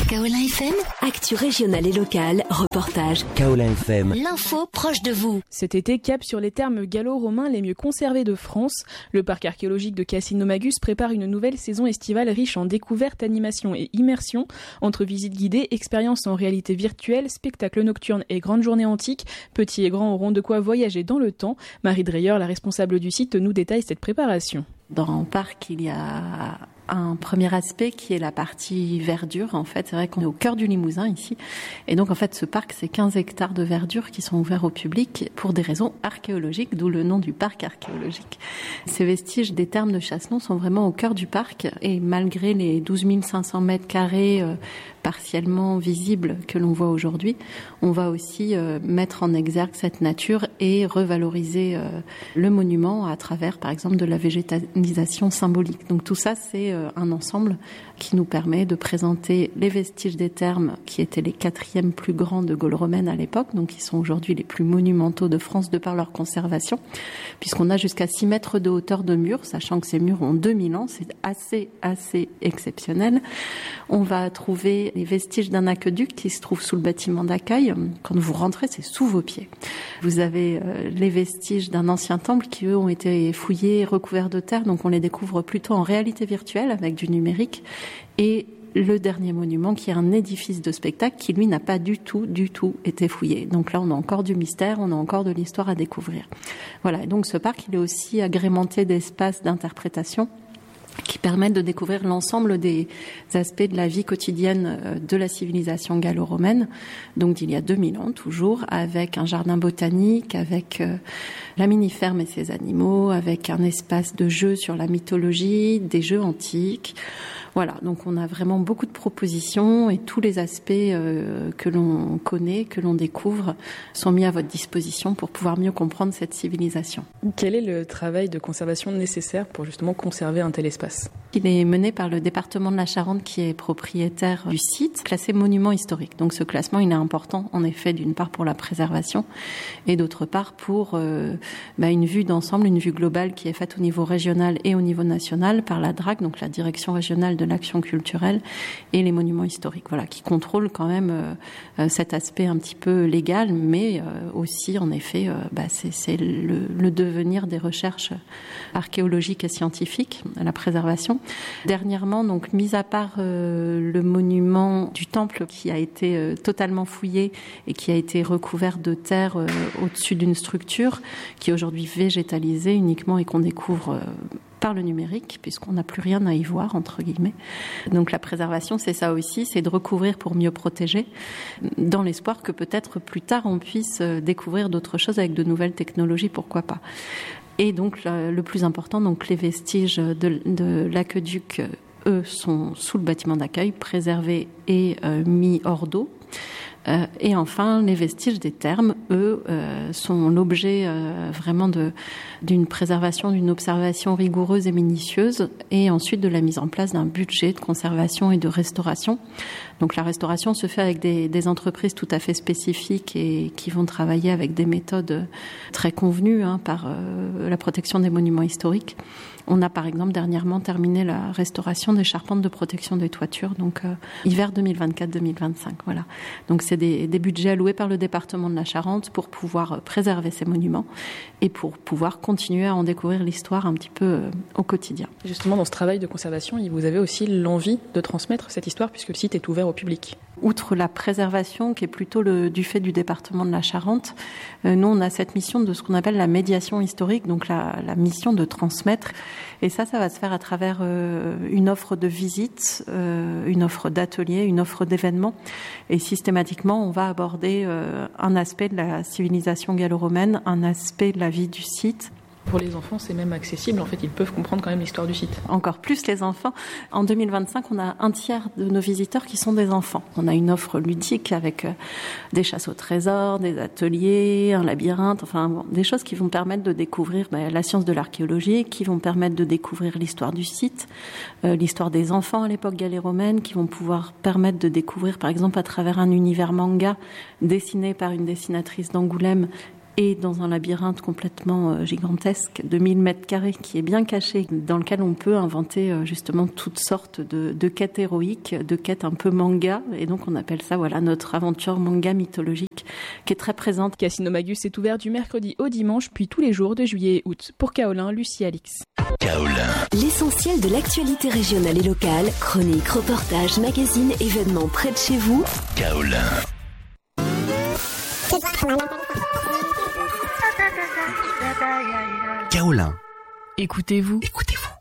Kaolin FM, actu régionale et locale, reportage. Kaolin FM, L'info proche de vous. Cet été, cap sur les thermes gallo-romains les mieux conservés de France. Le parc archéologique de Cassino-Magus prépare une nouvelle saison estivale riche en découvertes, animations et immersions. Entre visites guidées, expériences en réalité virtuelle, spectacles nocturnes et grandes journées antiques, petits et grands auront de quoi voyager dans le temps. Marie Dreyer, la responsable du site, nous détaille cette préparation. Dans le parc, il y a un premier aspect qui est la partie verdure. En fait, c'est vrai qu'on est au cœur du Limousin ici. Et donc, en fait, ce parc, c'est 15 hectares de verdure qui sont ouverts au public pour des raisons archéologiques, d'où le nom du parc archéologique. Ces vestiges des thermes de Chassenon sont vraiment au cœur du parc. Et malgré les 12 500 mètres carrés partiellement visibles que l'on voit aujourd'hui, on va aussi mettre en exergue cette nature et revaloriser le monument à travers, par exemple, de la végétalisation symbolique. Donc tout ça, c'est un ensemble qui nous permet de présenter les vestiges des thermes qui étaient les 4e plus grands de Gaule romaine à l'époque, donc qui sont aujourd'hui les plus monumentaux de France de par leur conservation, puisqu'on a jusqu'à 6 mètres de hauteur de murs, sachant que ces murs ont 2000 ans, c'est assez exceptionnel. On va trouver les vestiges d'un aqueduc qui se trouve sous le bâtiment d'accueil. Quand vous rentrez, c'est sous vos pieds. Vous avez les vestiges d'un ancien temple qui, eux, ont été fouillés et recouverts de terre, donc on les découvre plutôt en réalité virtuelle avec du numérique. Et le dernier monument qui est un édifice de spectacle qui, lui, n'a pas du tout été fouillé. Donc là, on a encore du mystère, on a encore de l'histoire à découvrir. Voilà, et donc ce parc, il est aussi agrémenté d'espaces d'interprétation qui permettent de découvrir l'ensemble des aspects de la vie quotidienne de la civilisation gallo-romaine, donc d'il y a 2000 ans toujours, avec un jardin botanique, avec la mini-ferme et ses animaux, avec un espace de jeux sur la mythologie, des jeux antiques. Voilà, donc on a vraiment beaucoup de propositions et tous les aspects que l'on connaît, que l'on découvre, sont mis à votre disposition pour pouvoir mieux comprendre cette civilisation. Quel est le travail de conservation nécessaire pour justement conserver un tel espace ? Il est mené par le département de la Charente qui est propriétaire du site, classé monument historique. Donc ce classement, il est important en effet d'une part pour la préservation et d'autre part pour une vue d'ensemble, une vue globale qui est faite au niveau régional et au niveau national par la DRAC, donc la Direction régionale de l'action culturelle et les monuments historiques, voilà, qui contrôlent quand même cet aspect un petit peu légal, mais aussi en effet, c'est le devenir des recherches archéologiques et scientifiques, la préservation. Dernièrement, donc mis à part le monument du temple qui a été totalement fouillé et qui a été recouvert de terre au-dessus d'une structure qui est aujourd'hui végétalisée uniquement et qu'on découvre par le numérique, puisqu'on n'a plus rien à y voir, entre guillemets. Donc la préservation, c'est ça aussi, c'est de recouvrir pour mieux protéger, dans l'espoir que peut-être plus tard on puisse découvrir d'autres choses avec de nouvelles technologies, pourquoi pas. Et donc le plus important, donc les vestiges de l'aqueduc, eux, sont sous le bâtiment d'accueil, préservés et mis hors d'eau. Et enfin, les vestiges des thermes, eux, sont l'objet vraiment d'une préservation, d'une observation rigoureuse et minutieuse, et ensuite de la mise en place d'un budget de conservation et de restauration. Donc la restauration se fait avec des entreprises tout à fait spécifiques et qui vont travailler avec des méthodes très convenues par la protection des monuments historiques. On a par exemple dernièrement terminé la restauration des charpentes de protection des toitures, donc hiver 2024-2025. Voilà. Donc c'est des budgets alloués par le département de la Charente pour pouvoir préserver ces monuments et pour pouvoir continuer à en découvrir l'histoire un petit peu au quotidien. Justement, dans ce travail de conservation, vous avez aussi l'envie de transmettre cette histoire puisque le site est ouvert au public. Outre la préservation, qui est plutôt du fait du département de la Charente, nous, on a cette mission de ce qu'on appelle la médiation historique, donc la mission de transmettre. Et ça va se faire à travers une offre de visite, une offre d'atelier, une offre d'événements. Et systématiquement, on va aborder un aspect de la civilisation gallo-romaine, un aspect de la vie du site. Pour les enfants, c'est même accessible. En fait, ils peuvent comprendre quand même l'histoire du site. Encore plus les enfants. En 2025, on a un tiers de nos visiteurs qui sont des enfants. On a une offre ludique avec des chasses au trésor, des ateliers, un labyrinthe, des choses qui vont permettre de découvrir la science de l'archéologie, qui vont permettre de découvrir l'histoire du site, l'histoire des enfants à l'époque gallo-romaine, qui vont pouvoir permettre de découvrir, par exemple, à travers un univers manga dessiné par une dessinatrice d'Angoulême, et dans un labyrinthe complètement gigantesque de 1000 mètres carrés qui est bien caché, dans lequel on peut inventer justement toutes sortes de quêtes héroïques, de quêtes un peu manga, et donc on appelle ça notre aventure manga mythologique qui est très présente. Casino Magus est ouvert du mercredi au dimanche, puis tous les jours de juillet et août. Pour Kaolin, Lucie Alix. Kaolin. L'essentiel de l'actualité régionale et locale, chroniques, reportages, magazines, événements près de chez vous. Kaolin. Kaolin. Écoutez-vous. Écoutez-vous.